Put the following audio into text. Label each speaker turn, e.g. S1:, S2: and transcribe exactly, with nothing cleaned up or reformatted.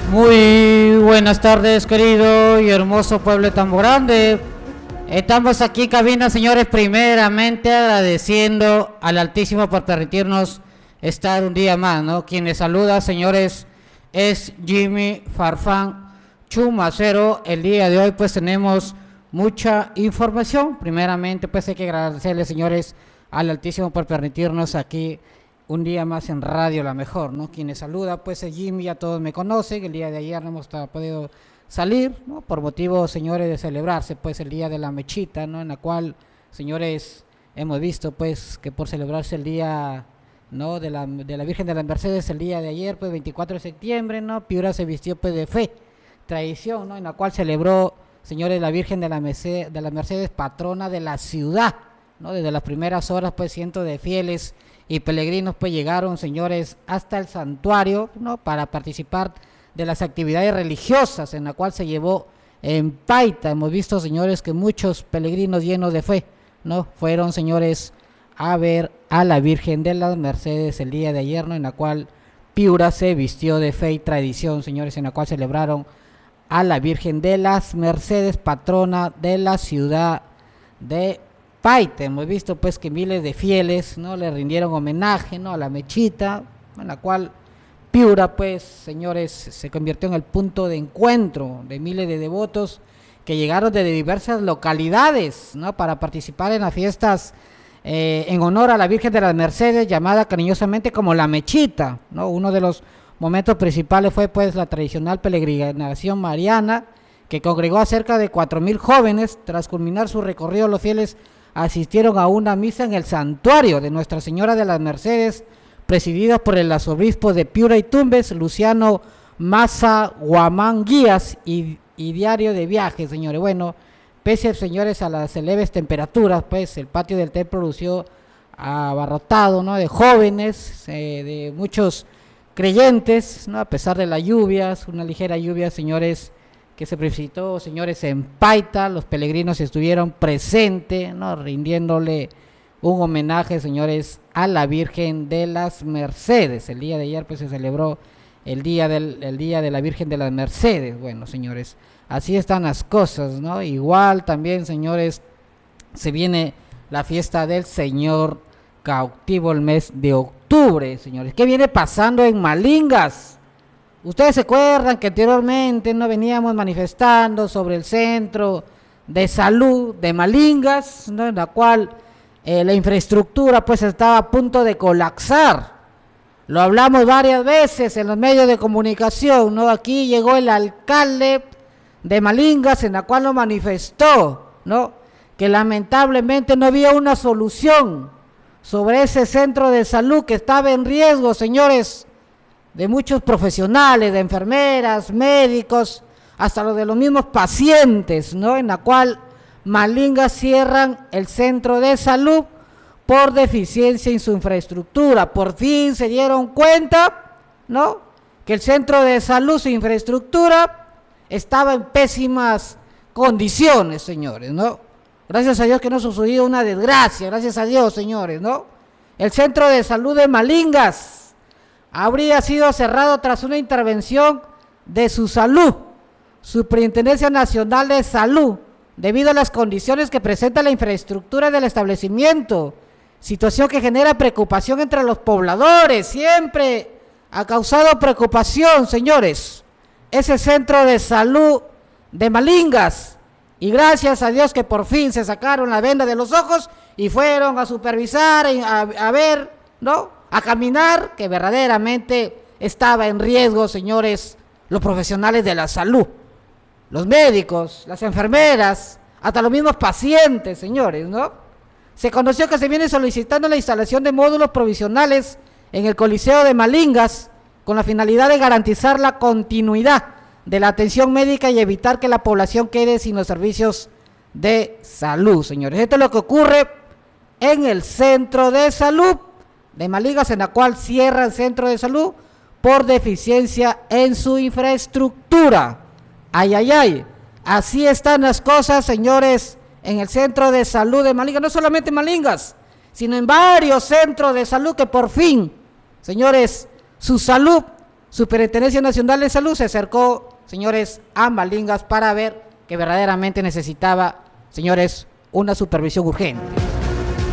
S1: Muy buenas tardes, querido y hermoso pueblo de Tambo Grande. Estamos aquí en cabina, señores, primeramente agradeciendo al Altísimo por permitirnos estar un día más, ¿no? Quien les saluda, señores, es Jimmy Farfán Chumacero. El día de hoy, pues, tenemos mucha información. Primeramente, pues, hay que agradecerle, señores, al Altísimo por permitirnos aquí un día más en Radio La Mejor, ¿no? Quien les saluda, pues, es Jimmy, ya todos me conocen. El día de ayer no hemos podido salir, ¿no? Por motivo, señores, de celebrarse, pues, el día de la mechita, ¿no? En la cual, señores, hemos visto, pues, que por celebrarse el día, ¿no? De la, de la Virgen de las Mercedes, el día de ayer, pues, veinticuatro de septiembre, ¿no? Piura se vistió, pues, de fe, tradición, ¿no? En la cual celebró, señores, la Virgen de la Mercedes, de las Mercedes, patrona de la ciudad, ¿no? Desde las primeras horas, pues, cientos de fieles y peregrinos, pues, llegaron, señores, hasta el santuario, ¿no? Para participar de las actividades religiosas en la cual se llevó en Paita. Hemos visto, señores, que muchos peregrinos llenos de fe, ¿no? Fueron, señores, a ver a la Virgen de las Mercedes el día de ayer, ¿no? En la cual Piura se vistió de fe y tradición, señores, en la cual celebraron a la Virgen de las Mercedes, patrona de la ciudad de Paita. Hemos visto, pues, que miles de fieles, ¿no? Le rindieron homenaje, ¿no? A la mechita, en la cual Piura, pues, señores, se convirtió en el punto de encuentro de miles de devotos que llegaron de diversas localidades, ¿no? Para participar en las fiestas eh, en honor a la Virgen de las Mercedes, llamada cariñosamente como la mechita, ¿no? Uno de los momentos principales fue, pues, la tradicional peregrinación mariana, que congregó a cerca de cuatro mil jóvenes. Tras culminar su recorrido, los fieles asistieron a una misa en el santuario de Nuestra Señora de las Mercedes, presididas por el arzobispo de Piura y Tumbes, Luciano Maza Guamán Guías, y, y diario de viaje, señores. Bueno, pese, señores, a las leves temperaturas, pues, el patio del templo lució abarrotado, ¿no? De jóvenes, eh, de muchos creyentes, ¿no? A pesar de las lluvias, una ligera lluvia, señores, que se precipitó, señores, en Paita. Los peregrinos estuvieron presentes, ¿no? Rindiéndole un homenaje, señores, a la Virgen de las Mercedes. El día de ayer, pues, se celebró el día del el día de la Virgen de las Mercedes. Bueno, señores, así están las cosas, ¿no? Igual también, señores, se viene la fiesta del Señor cautivo el mes de octubre, señores. ¿Qué viene pasando en Malingas? Ustedes se acuerdan que anteriormente no veníamos manifestando sobre el centro de salud de Malingas, ¿no? En la cual eh, la infraestructura, pues, estaba a punto de colapsar. Lo hablamos varias veces en los medios de comunicación, ¿no? Aquí llegó el alcalde de Malingas, en la cual lo manifestó, ¿no? Que lamentablemente no había una solución sobre ese centro de salud que estaba en riesgo, señores, de muchos profesionales, de enfermeras, médicos, hasta los de los mismos pacientes, ¿no? En la cual Malingas cierran el centro de salud por deficiencia en su infraestructura. Por fin se dieron cuenta, ¿no? Que el centro de salud, su infraestructura, estaba en pésimas condiciones, señores, ¿no? Gracias a Dios que no sucedió una desgracia, gracias a Dios, señores, ¿no? El centro de salud de Malingas habría sido cerrado tras una intervención de su salud, Superintendencia Nacional de Salud, debido a las condiciones que presenta la infraestructura del establecimiento, situación que genera preocupación entre los pobladores. Siempre ha causado preocupación, señores, ese centro de salud de Malingas, y gracias a Dios que por fin se sacaron la venda de los ojos y fueron a supervisar, a, a ver, ¿no? A caminar, que verdaderamente estaba en riesgo, señores, los profesionales de la salud, los médicos, las enfermeras, hasta los mismos pacientes, señores, ¿no? Se conoció que se viene solicitando la instalación de módulos provisionales en el Coliseo de Malingas con la finalidad de garantizar la continuidad de la atención médica y evitar que la población quede sin los servicios de salud, señores. Esto es lo que ocurre en el centro de salud de Malingas, en la cual cierra el centro de salud por deficiencia en su infraestructura. Ay, ay, ay. Así están las cosas, señores, en el centro de salud de Malingas. No solamente en Malingas, sino en varios centros de salud que por fin, señores, su salud Superintendencia Nacional de Salud se acercó, señores, a Malingas para ver que verdaderamente necesitaba, señores, una supervisión urgente.